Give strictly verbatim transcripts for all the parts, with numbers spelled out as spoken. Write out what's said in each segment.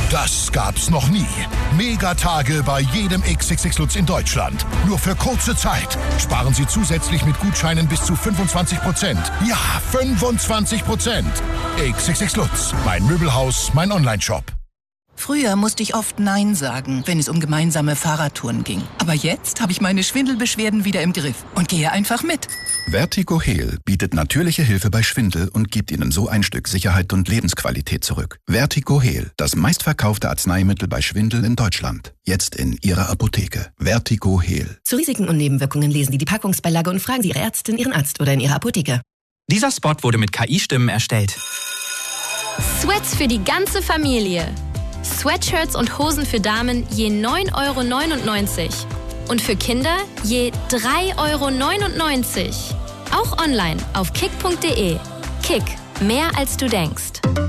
Das gab's noch nie. Megatage bei jedem X X X Lutz in Deutschland. Nur für kurze Zeit. Sparen Sie zusätzlich mit Gutscheinen bis zu fünfundzwanzig Prozent. Ja, fünfundzwanzig Prozent. X X X Lutz. Mein Möbelhaus, mein Onlineshop. Früher musste ich oft Nein sagen, wenn es um gemeinsame Fahrradtouren ging. Aber jetzt habe ich meine Schwindelbeschwerden wieder im Griff und gehe einfach mit. Vertigo Heal bietet natürliche Hilfe bei Schwindel und gibt Ihnen so ein Stück Sicherheit und Lebensqualität zurück. Vertigo Heal, das meistverkaufte Arzneimittel bei Schwindel in Deutschland. Jetzt in Ihrer Apotheke. Vertigo Heal. Zu Risiken und Nebenwirkungen lesen Sie die Packungsbeilage und fragen Sie Ihre Ärztin, Ihren Arzt oder in Ihrer Apotheke. Dieser Spot wurde mit K I-Stimmen erstellt. Sweats für die ganze Familie. Sweatshirts und Hosen für Damen je neun Euro neunundneunzig und für Kinder je drei Euro neunundneunzig. Auch online auf kick punkt de. Kick, mehr als du denkst.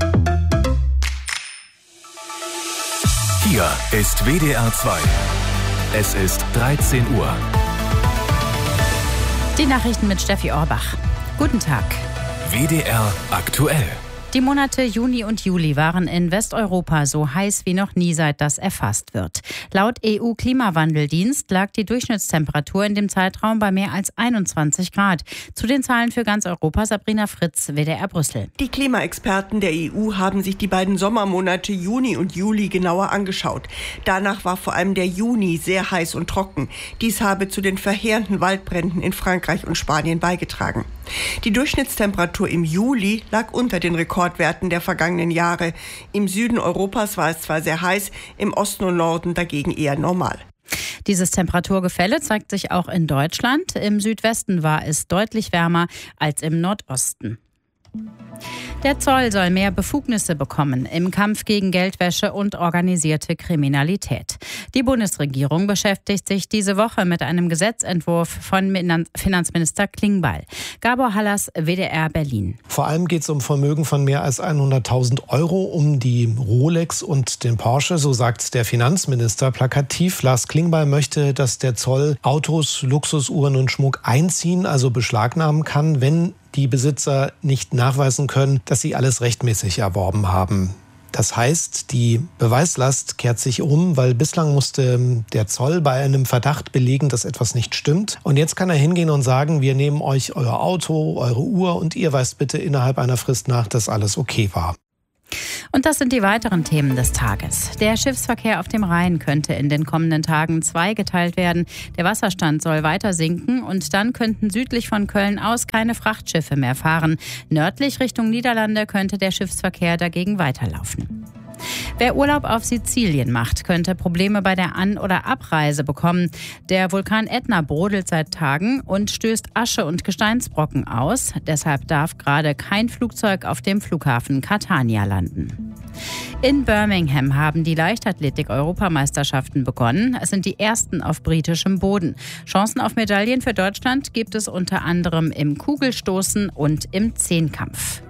Hier ist W D R zwei. Es ist dreizehn Uhr. Die Nachrichten mit Steffi Orbach. Guten Tag. W D R aktuell. Die Monate Juni und Juli waren in Westeuropa so heiß wie noch nie, seit das erfasst wird. Laut E U-Klimawandeldienst lag die Durchschnittstemperatur in dem Zeitraum bei mehr als einundzwanzig Grad. Zu den Zahlen für ganz Europa Sabrina Fritz, W D R Brüssel. Die Klimaexperten der E U haben sich die beiden Sommermonate Juni und Juli genauer angeschaut. Danach war vor allem der Juni sehr heiß und trocken. Dies habe zu den verheerenden Waldbränden in Frankreich und Spanien beigetragen. Die Durchschnittstemperatur im Juli lag unter den Rekordwerten der vergangenen Jahre. Im Süden Europas war es zwar sehr heiß, im Osten und Norden dagegen eher normal. Dieses Temperaturgefälle zeigt sich auch in Deutschland. Im Südwesten war es deutlich wärmer als im Nordosten. Der Zoll soll mehr Befugnisse bekommen im Kampf gegen Geldwäsche und organisierte Kriminalität. Die Bundesregierung beschäftigt sich diese Woche mit einem Gesetzentwurf von Finanzminister Klingbeil. Gabor Hallas, W D R Berlin. Vor allem geht es um Vermögen von mehr als hunderttausend Euro, um die Rolex und den Porsche, so sagt der Finanzminister plakativ. Lars Klingbeil möchte, dass der Zoll Autos, Luxusuhren und Schmuck einziehen, also beschlagnahmen kann, wenn die Besitzer nicht nachweisen können, dass sie alles rechtmäßig erworben haben. Das heißt, die Beweislast kehrt sich um, weil bislang musste der Zoll bei einem Verdacht belegen, dass etwas nicht stimmt. Und jetzt kann er hingehen und sagen, wir nehmen euch euer Auto, eure Uhr und ihr weist bitte innerhalb einer Frist nach, dass alles okay war. Und das sind die weiteren Themen des Tages. Der Schiffsverkehr auf dem Rhein könnte in den kommenden Tagen zweigeteilt werden. Der Wasserstand soll weiter sinken und dann könnten südlich von Köln aus keine Frachtschiffe mehr fahren. Nördlich Richtung Niederlande könnte der Schiffsverkehr dagegen weiterlaufen. Wer Urlaub auf Sizilien macht, könnte Probleme bei der An- oder Abreise bekommen. Der Vulkan Ätna brodelt seit Tagen und stößt Asche und Gesteinsbrocken aus. Deshalb darf gerade kein Flugzeug auf dem Flughafen Catania landen. In Birmingham haben die Leichtathletik-Europameisterschaften begonnen. Es sind die ersten auf britischem Boden. Chancen auf Medaillen für Deutschland gibt es unter anderem im Kugelstoßen und im Zehnkampf.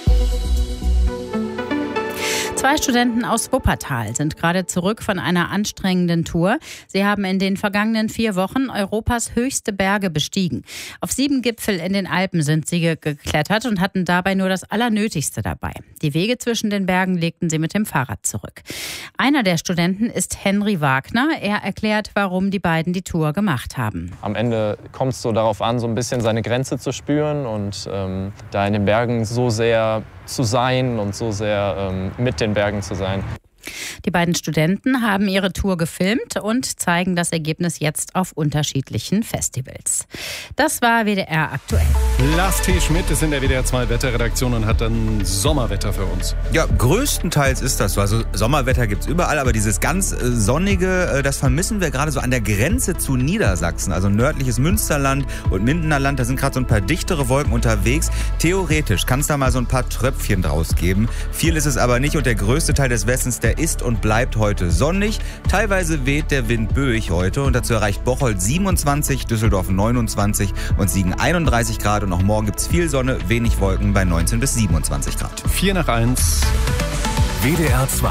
Zwei Studenten aus Wuppertal sind gerade zurück von einer anstrengenden Tour. Sie haben in den vergangenen vier Wochen Europas höchste Berge bestiegen. Auf sieben Gipfel in den Alpen sind sie geklettert und hatten dabei nur das Allernötigste dabei. Die Wege zwischen den Bergen legten sie mit dem Fahrrad zurück. Einer der Studenten ist Henry Wagner. Er erklärt, warum die beiden die Tour gemacht haben. Am Ende kommt es so darauf an, so ein bisschen seine Grenze zu spüren und ähm, da in den Bergen so sehr zu sein und so sehr ähm, mit den Bergen zu sein. Die beiden Studenten haben ihre Tour gefilmt und zeigen das Ergebnis jetzt auf unterschiedlichen Festivals. Das war W D R aktuell. Lars T. Schmidt ist in der W D R zwei Wetterredaktion und hat dann Sommerwetter für uns. Ja, größtenteils ist das so. Also Sommerwetter gibt es überall, aber dieses ganz äh, sonnige, äh, das vermissen wir gerade so an der Grenze zu Niedersachsen. Also nördliches Münsterland und Mindener Land, da sind gerade so ein paar dichtere Wolken unterwegs. Theoretisch kann es da mal so ein paar Tröpfchen draus geben. Viel ist es aber nicht und der größte Teil des Westens, der ist und bleibt heute sonnig. Teilweise weht der Wind böig heute und dazu erreicht Bocholt siebenundzwanzig, Düsseldorf neunundzwanzig und Siegen einunddreißig Grad. Und auch morgen gibt es viel Sonne, wenig Wolken bei neunzehn bis siebenundzwanzig Grad. vier nach eins. W D R zwei.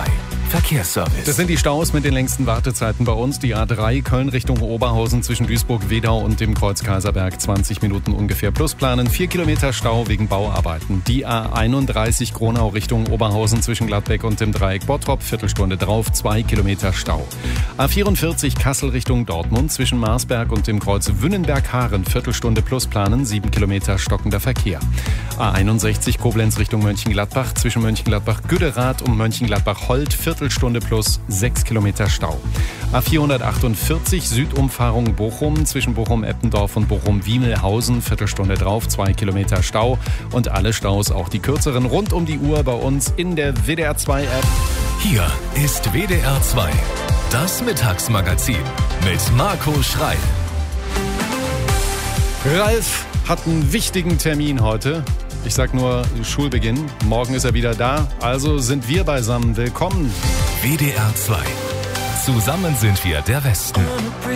Verkehrsservice. Das sind die Staus mit den längsten Wartezeiten bei uns. Die A drei Köln Richtung Oberhausen zwischen Duisburg-Wedau und dem Kreuz Kaiserberg. zwanzig Minuten ungefähr plus planen. vier Kilometer Stau wegen Bauarbeiten. Die A einunddreißig Gronau Richtung Oberhausen zwischen Gladbeck und dem Dreieck Bottrop. Viertelstunde drauf. zwei Kilometer Stau. A vierundvierzig Kassel Richtung Dortmund zwischen Marsberg und dem Kreuz Wünnenberg-Haaren. Viertelstunde plus planen. sieben Kilometer stockender Verkehr. A einundsechzig Koblenz Richtung Mönchengladbach zwischen Mönchengladbach-Güderath und Mönchengladbach-Holt. Viertelstunde plus sechs Kilometer Stau. A vierhundertachtundvierzig Südumfahrung Bochum zwischen Bochum-Eppendorf und Bochum-Wiemelhausen. Viertelstunde drauf, zwei Kilometer Stau. Und alle Staus, auch die kürzeren, rund um die Uhr bei uns in der W D R zwei App. Hier ist W D R zwei, das Mittagsmagazin mit Marco Schreil. Ralf hat einen wichtigen Termin heute. Ich sag nur Schulbeginn. Morgen ist er wieder da. Also sind wir beisammen. Willkommen. W D R zwei. Zusammen sind wir der Westen.